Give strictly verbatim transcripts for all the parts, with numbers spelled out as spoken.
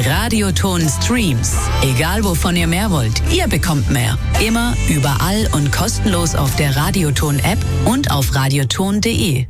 Radioton Streams. Egal wovon ihr mehr wollt, ihr bekommt mehr. Immer, überall und kostenlos auf der Radioton-App und auf radioton punkt de.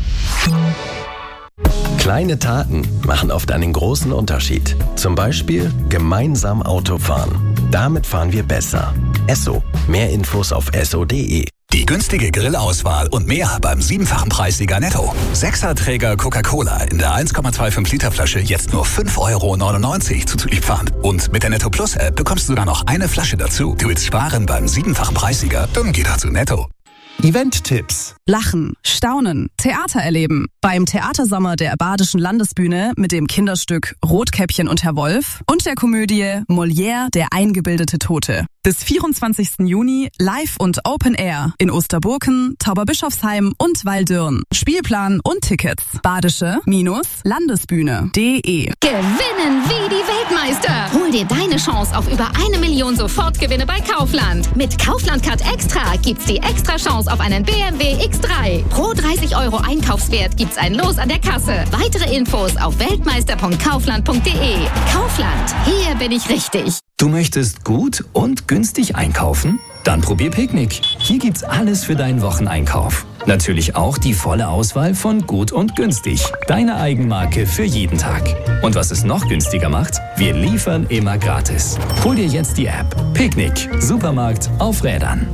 Kleine Taten machen oft einen großen Unterschied. Zum Beispiel gemeinsam Auto fahren. Damit fahren wir besser. Esso. Mehr Infos auf esso punkt de. Die günstige Grillauswahl und mehr beim siebenfachen Preissieger Netto. Sechserträger Coca-Cola in der eins Komma fünfundzwanzig Liter Flasche jetzt nur fünf Euro neunundneunzig zuzüglich Pfand. Und mit der Netto Plus App bekommst du sogar noch eine Flasche dazu. Du willst sparen beim siebenfachen Preissieger? Dann geh doch zu Netto. Event-Tipps. Lachen, staunen, Theater erleben. Beim Theatersommer der Badischen Landesbühne mit dem Kinderstück Rotkäppchen und Herr Wolf und der Komödie Molière, der eingebildete Tote. Bis vierundzwanzigsten Juni live und Open Air in Osterburken, Tauberbischofsheim und Waldürn. Spielplan und Tickets. Badische-Landesbühne punkt de. Gewinnen wie die Weltmeister. Hol dir deine Chance auf über eine Million Sofortgewinne bei Kaufland. Mit Kaufland Card Extra gibt's die extra Chance auf einen B M W X drei. Pro dreißig Euro Einkaufswert gibt's ein Los an der Kasse. Weitere Infos auf weltmeister punkt kaufland punkt de. Kaufland, hier bin ich richtig. Du möchtest gut und günstig einkaufen? Dann probier Picknick. Hier gibt's alles für deinen Wocheneinkauf. Natürlich auch die volle Auswahl von gut und günstig. Deine Eigenmarke für jeden Tag. Und was es noch günstiger macht? Wir liefern immer gratis. Hol dir jetzt die App. Picknick. Supermarkt auf Rädern.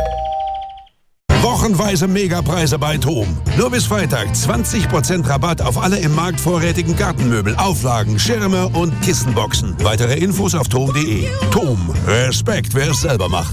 Wochenweise Megapreise bei Thom. Nur bis Freitag zwanzig Prozent Rabatt auf alle im Markt vorrätigen Gartenmöbel, Auflagen, Schirme und Kissenboxen. Weitere Infos auf thom punkt de. Thom. Respekt, wer es selber macht.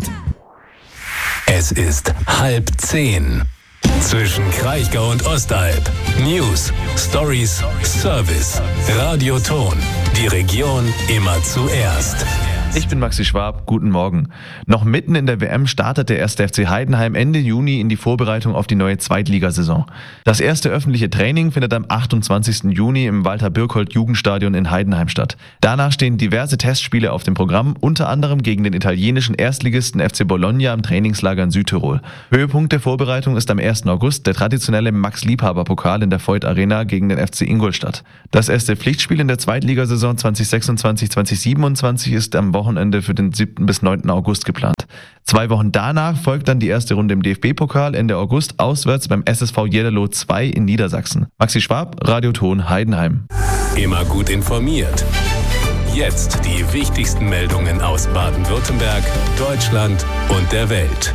Es ist halb zehn. Zwischen Kraichgau und Ostalb. News, Stories, Service. Radioton. Die Region immer zuerst. Ich bin Maxi Schwab, guten Morgen. Noch mitten in der W M startet der erste F C Heidenheim Ende Juni in die Vorbereitung auf die neue Zweitligasaison. Das erste öffentliche Training findet am achtundzwanzigsten Juni im Walter-Birkholt-Jugendstadion in Heidenheim statt. Danach stehen diverse Testspiele auf dem Programm, unter anderem gegen den italienischen Erstligisten F C Bologna im Trainingslager in Südtirol. Höhepunkt der Vorbereitung ist am ersten August der traditionelle Max-Liebhaber-Pokal in der Voith Arena gegen den F C Ingolstadt. Das erste Pflichtspiel in der Zweitligasaison zwanzig sechsundzwanzig zwanzig siebenundzwanzig ist am Wochenende für den siebten bis neunten August geplant. Zwei Wochen danach folgt dann die erste Runde im D F B-Pokal Ende August auswärts beim S S V Jellerloh zwei in Niedersachsen. Maxi Schwab, Radioton Heidenheim. Immer gut informiert. Jetzt die wichtigsten Meldungen aus Baden-Württemberg, Deutschland und der Welt.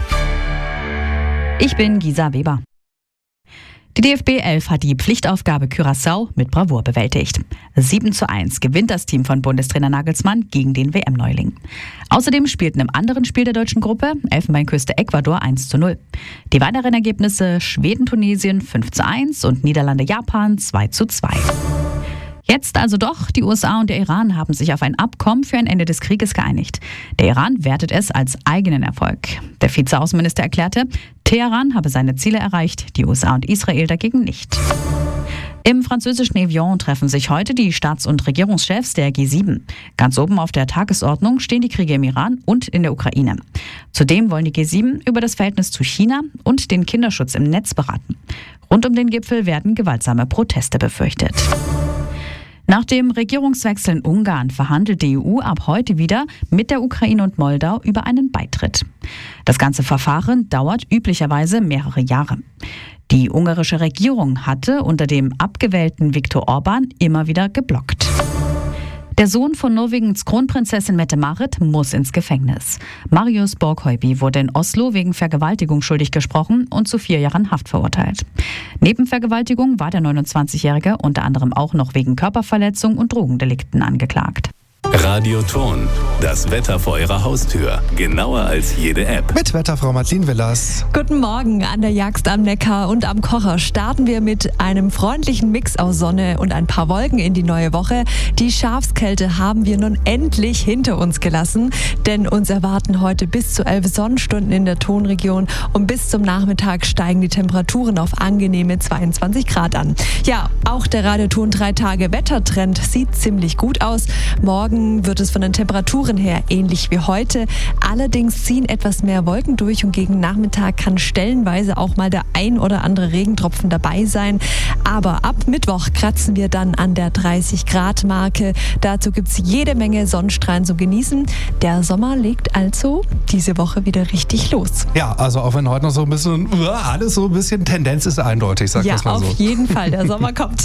Ich bin Gisa Weber. Die D F B elf hat die Pflichtaufgabe Curaçao mit Bravour bewältigt. sieben zu eins gewinnt das Team von Bundestrainer Nagelsmann gegen den W M-Neuling. Außerdem spielten im anderen Spiel der deutschen Gruppe Elfenbeinküste Ecuador eins zu null. Die weiteren Ergebnisse Schweden-Tunesien fünf zu eins und Niederlande-Japan zwei zu zwei. Jetzt also doch, die U S A und der Iran haben sich auf ein Abkommen für ein Ende des Krieges geeinigt. Der Iran wertet es als eigenen Erfolg. Der Vizeaußenminister erklärte, Teheran habe seine Ziele erreicht, die U S A und Israel dagegen nicht. Im französischen Evian treffen sich heute die Staats- und Regierungschefs der G sieben. Ganz oben auf der Tagesordnung stehen die Kriege im Iran und in der Ukraine. Zudem wollen die G sieben über das Verhältnis zu China und den Kinderschutz im Netz beraten. Rund um den Gipfel werden gewaltsame Proteste befürchtet. Nach dem Regierungswechsel in Ungarn verhandelt die E U ab heute wieder mit der Ukraine und Moldau über einen Beitritt. Das ganze Verfahren dauert üblicherweise mehrere Jahre. Die ungarische Regierung hatte unter dem abgewählten Viktor Orban immer wieder geblockt. Der Sohn von Norwegens Kronprinzessin Mette-Marit muss ins Gefängnis. Marius Borghøiby wurde in Oslo wegen Vergewaltigung schuldig gesprochen und zu vier Jahren Haft verurteilt. Neben Vergewaltigung war der neunundzwanzigjährige unter anderem auch noch wegen Körperverletzung und Drogendelikten angeklagt. Radioton, das Wetter vor Ihrer Haustür. Genauer als jede App. Mit Wetterfrau Martin Willers. Guten Morgen. An der Jagst am Neckar und am Kocher starten wir mit einem freundlichen Mix aus Sonne und ein paar Wolken in die neue Woche. Die Schafskälte haben wir nun endlich hinter uns gelassen, denn uns erwarten heute bis zu elf Sonnenstunden in der Tonregion und bis zum Nachmittag steigen die Temperaturen auf angenehme zweiundzwanzig Grad an. Ja, auch der Radioton drei Tage Wettertrend sieht ziemlich gut aus. Morgen Morgen wird es von den Temperaturen her ähnlich wie heute. Allerdings ziehen etwas mehr Wolken durch und gegen Nachmittag kann stellenweise auch mal der ein oder andere Regentropfen dabei sein. Aber ab Mittwoch kratzen wir dann an der dreißig Grad Marke. Dazu gibt es jede Menge Sonnenstrahlen zum Genießen. Der Sommer legt also diese Woche wieder richtig los. Ja, also auch wenn heute noch so ein bisschen, alles so ein bisschen Tendenz ist eindeutig, sag ja, das mal so. Ja, auf jeden Fall. Der Sommer kommt.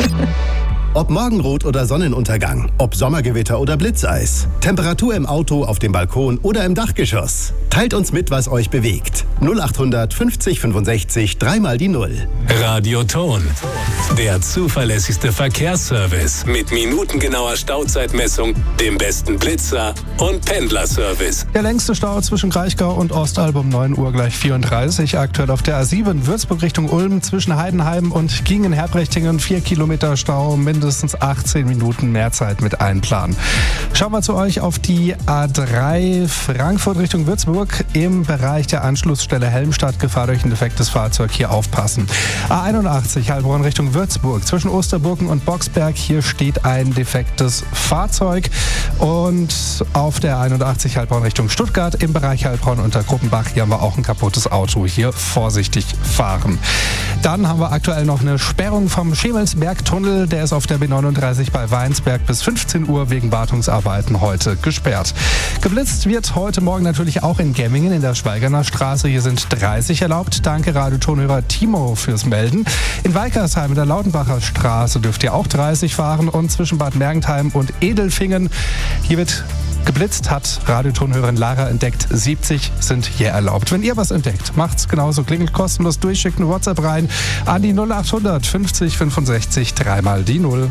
Ob Morgenrot oder Sonnenuntergang, ob Sommergewitter oder Blitzeis, Temperatur im Auto, auf dem Balkon oder im Dachgeschoss. Teilt uns mit, was euch bewegt. null achthundert fünfzig fünfundsechzig, dreimal die Null. Radioton, der zuverlässigste Verkehrsservice mit minutengenauer Stauzeitmessung, dem besten Blitzer und Pendlerservice. Der längste Stau zwischen Kraichgau und Ostalb um neun Uhr gleich vierunddreißig. Aktuell auf der A sieben Würzburg Richtung Ulm zwischen Heidenheim und Gingen-Herbrechtingen vier Kilometer Stau, mindestens achtzehn Minuten mehr Zeit mit einplanen. Schauen wir zu euch auf die A drei Frankfurt Richtung Würzburg im Bereich der Anschlussstelle Helmstadt. Gefahr durch ein defektes Fahrzeug, hier aufpassen. A einundachtzig Heilbronn Richtung Würzburg zwischen Osterburgen und Boxberg. Hier steht ein defektes Fahrzeug. Und auf der einundachtzig Heilbronn Richtung Stuttgart im Bereich Heilbronn unter Gruppenbach. Hier haben wir auch ein kaputtes Auto. Hier vorsichtig fahren. Dann haben wir aktuell noch eine Sperrung vom Schemelsbergtunnel. Der ist auf der B neununddreißig bei Weinsberg bis fünfzehn Uhr wegen Wartungsarbeiten heute gesperrt. Geblitzt wird heute Morgen natürlich auch in Gemmingen in der Schweigerner Straße. Hier sind dreißig erlaubt. Danke Radiotonhörer Timo fürs Melden. In Weikersheim in der Lautenbacher Straße dürft ihr auch dreißig fahren und zwischen Bad Mergentheim und Edelfingen. Hier wird geblitzt, hat Radiotonhörerin Lara entdeckt. siebzig sind hier erlaubt. Wenn ihr was entdeckt, macht's genauso. Klingelt kostenlos durch, schickt eine WhatsApp rein an die null achthundert fünfzig fünfundsechzig, dreimal die Null.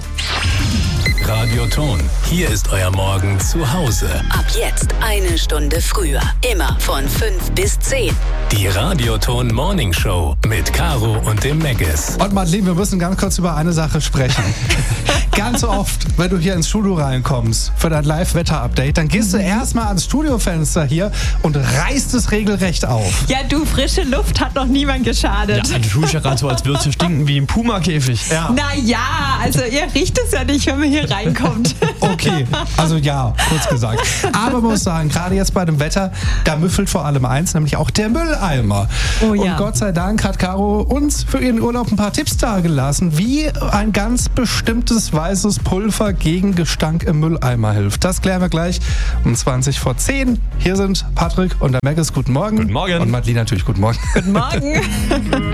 Radioton, hier ist euer Morgen zu Hause. Ab jetzt eine Stunde früher. Immer von fünf bis zehn. Die Radioton Morning Show mit Caro und dem Meggis. Und Madeleine, wir müssen ganz kurz über eine Sache sprechen. Ganz so oft, wenn du hier ins Studio reinkommst für dein Live-Wetter-Update, dann gehst du erstmal ans Studiofenster hier und reißt es regelrecht auf. Ja, du, frische Luft hat noch niemand geschadet. Ja, du tust ja gerade so, als würdest du stinken wie im Puma-Käfig. Ja. Na ja, also ihr riecht es ja nicht, wenn man hier reinkommt. Okay, also ja, kurz gesagt. Aber man muss sagen, gerade jetzt bei dem Wetter, da müffelt vor allem eins, nämlich auch der Mülleimer. Oh ja. Und Gott sei Dank hat Caro uns für ihren Urlaub ein paar Tipps dagelassen, wie ein ganz bestimmtes weißes Pulver gegen Gestank im Mülleimer hilft. Das klären wir gleich um zwanzig vor zehn. Hier sind Patrick und der Meggis. Guten Morgen. Guten Morgen. Und Madeleine natürlich. Guten Morgen. Guten Morgen.